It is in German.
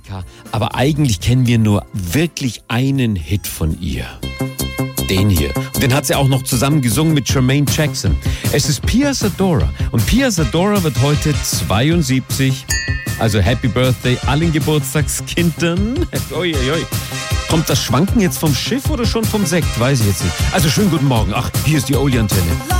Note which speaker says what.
Speaker 1: Amerika, aber eigentlich kennen wir nur wirklich einen Hit von ihr. Den hier. Und den hat sie auch noch zusammen gesungen mit Jermaine Jackson. Es ist Pia Zadora. Und Pia Zadora wird heute 72. Also Happy Birthday allen Geburtstagskindern. Oi, oi, oi. Kommt das Schwanken jetzt vom Schiff oder schon vom Sekt? Weiß ich jetzt nicht. Also schönen guten Morgen. Ach, hier ist die Oli-Antenne.